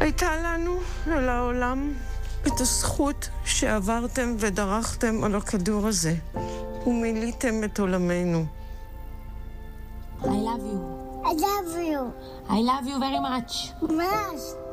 הייתה לנו, על העולם, את הזכות שעברתם ודרכתם על הכדור הזה, ומילאתם את עולמנו. I love you. I love you. I love you very much. Much.